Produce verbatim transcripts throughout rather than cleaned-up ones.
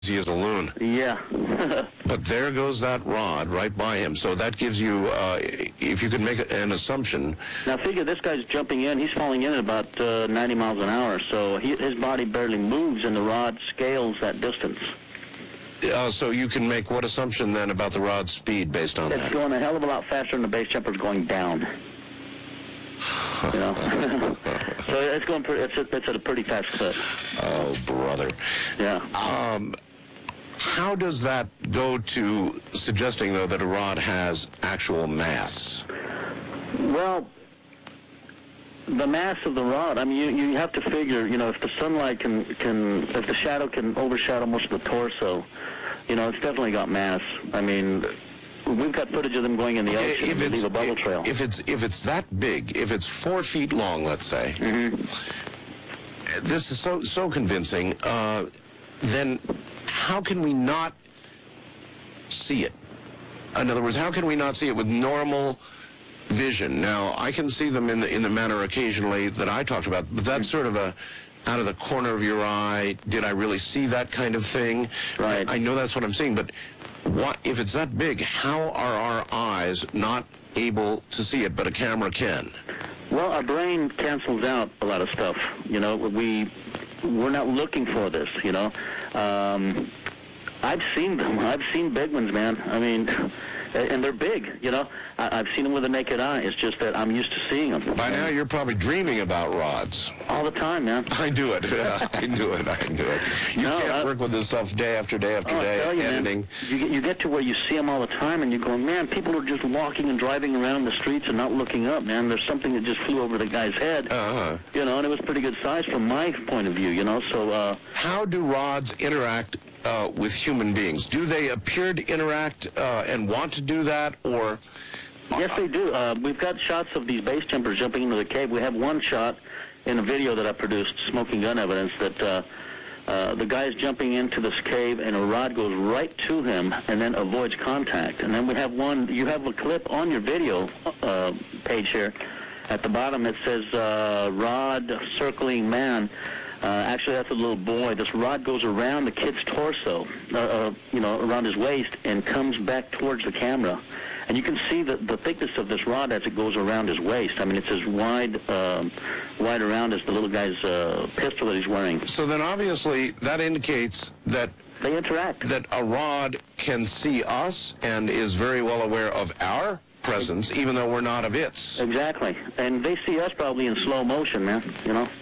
He is a loon. Yeah. But there goes that rod right by him. So that gives you, uh, if you could make an assumption. Now figure this guy's jumping in. He's falling in at about uh, ninety miles an hour. So he, his body barely moves, and the rod scales that distance. Uh, so you can make what assumption then about the rod's speed based on it's that? It's going a hell of a lot faster than the base jumper's going down. You know, so it's going. Pretty, it's, a, it's at a pretty fast clip. Oh, brother. Yeah. Um, how does that go to suggesting though that a rod has actual mass? Well, the mass of the rod. I mean, you you have to figure. You know, if the sunlight can can if the shadow can overshadow most of the torso, you know, it's definitely got mass. I mean. We've got footage of them going in the ocean if and leave a bubble trail. If it's if it's that big, if it's four feet long, let's say, mm-hmm. this is so so convincing. Uh, then how can we not see it? In other words, how can we not see it with normal vision? Now, I can see them in the in the manner occasionally that I talked about, but that's sort of a out of the corner of your eye. Did I really see that kind of thing? Right. I, I know that's what I'm seeing, but. What, if it's that big, how are our eyes not able to see it, but a camera can? Well, our brain cancels out a lot of stuff. You know, we, we're not looking for this, you know. Um, I've seen them. I've seen big ones, man. I mean, and they're big, you know. I, I've seen them with the naked eye. It's just that I'm used to seeing them. By now, you're probably dreaming about rods. All the time, man. I knew it. Yeah, I knew it. I knew it. You no, can't I, work with this stuff day after day after oh, day, I tell you, editing. Man, you, get, you get to where you see them all the time, and you go, man, people are just walking and driving around the streets and not looking up, man. There's something that just flew over the guy's head. Uh-huh. You know, and it was pretty good size from my point of view, you know. So, uh, how do rods interact uh, with human beings? Do they appear to interact uh, and want to do that, or? Yes, they do. Uh, we've got shots of these base jumpers jumping into the cave. We have one shot in a video that I produced, Smoking Gun Evidence, that uh, uh, the guy's jumping into this cave and a rod goes right to him and then avoids contact. And then we have one, you have a clip on your video uh, page here. At the bottom it says uh, rod circling man. Uh, actually, that's a little boy. This rod goes around the kid's torso, uh, uh, you know, around his waist, and comes back towards the camera. And you can see the, the thickness of this rod as it goes around his waist. I mean, it's as wide, um, wide around as the little guy's uh, pistol that he's wearing. So then, obviously, that indicates that they interact. That a rod can see us and is very well aware of our presence, even though we're not of its. Exactly. And they see us probably in slow motion, man, you know.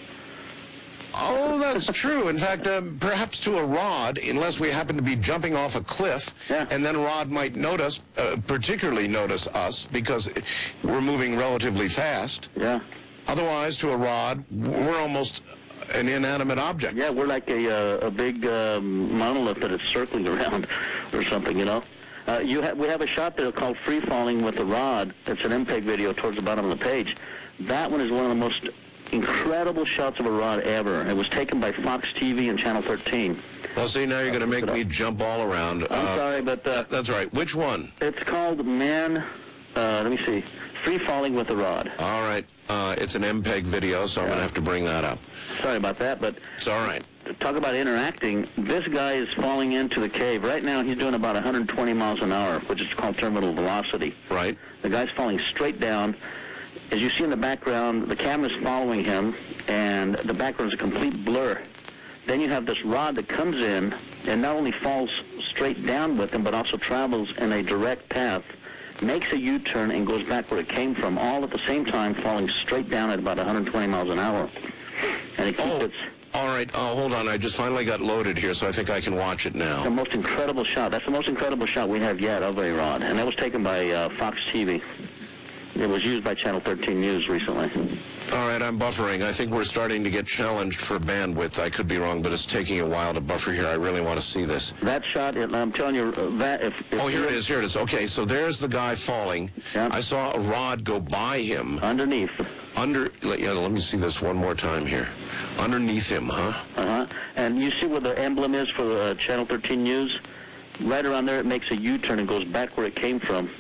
Oh, that's true. In fact, um, perhaps to a rod, unless we happen to be jumping off a cliff, yeah. and then a rod might notice, uh, particularly notice us, because we're moving relatively fast. Yeah. Otherwise, to a rod, we're almost an inanimate object. Yeah, we're like a, uh, a big um, monolith that is circling around or something, you know. Uh, you ha we have a shot there called Free Falling with the Rod. It's an M P E G video towards the bottom of the page. That one is one of the most incredible shots of a rod ever. It was taken by Fox T V and Channel thirteen. Well, see, now you're going to make me jump all around. I'm uh, sorry, but... Uh, that's right. Which one? It's called Man... Uh, let me see. Free Falling with the Rod. All right. Uh, it's an M P E G video, so I'm yeah. going to have to bring that up. Sorry about that, but... It's all right. Talk about interacting. This guy is falling into the cave. Right now, he's doing about one hundred twenty miles an hour, which is called terminal velocity. Right. The guy's falling straight down. As you see in the background, the camera's following him, and the background's a complete blur. Then you have this rod that comes in and not only falls straight down with him, but also travels in a direct path, makes a U-turn, and goes back where it came from, all at the same time falling straight down at about one hundred twenty miles an hour. And it keeps oh. its... All right, uh, hold on. I just finally got loaded here, so I think I can watch it now. It's the most incredible shot. That's the most incredible shot we have yet of a rod, and that was taken by uh, Fox T V. It was used by Channel thirteen News recently. All right, I'm buffering. I think we're starting to get challenged for bandwidth. I could be wrong, but it's taking a while to buffer here. I really want to see this. That shot, I'm telling you, uh, that if... if oh, here it is, here it is. Okay, so there's the guy falling. Yeah. I saw a rod go by him. Underneath. Under, yeah, let me see this one more time here. Underneath him, huh? Uh-huh. And you see where the emblem is for the uh, Channel thirteen News? Right around there, it makes a U-turn and goes back where it came from.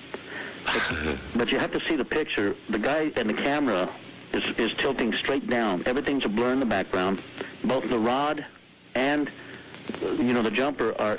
But, but you have to see the picture. The guy and the camera is, is tilting straight down. Everything's a blur in the background. Both the rod and you know, the jumper are